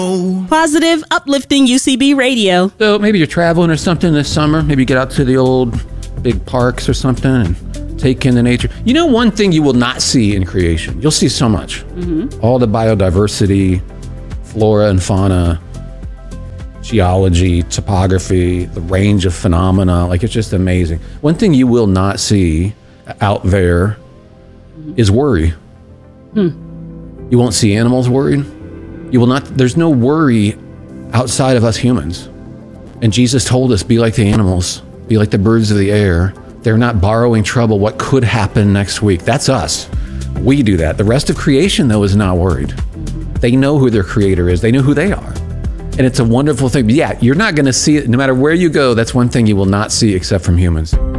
Positive, uplifting UCB radio. So maybe you're traveling or something this summer. Maybe you get out to the old big parks or something and take in the nature. You know, one thing you will not see in creation. You'll see so much. All the biodiversity, flora and fauna, geology, topography, the range of phenomena. Like, it's just amazing. One thing you will not see out there is worry. You won't see animals worried. You will not. There's no worry outside of us humans. And Jesus told us, be like the animals, be like the birds of the air. They're not borrowing trouble what could happen next week. That's us. We do that. The rest of creation, though, is not worried. They know who their creator is. They know who they are. And it's a wonderful thing. But yeah, you're not going to see it no matter where you go. That's one thing you will not see except from humans.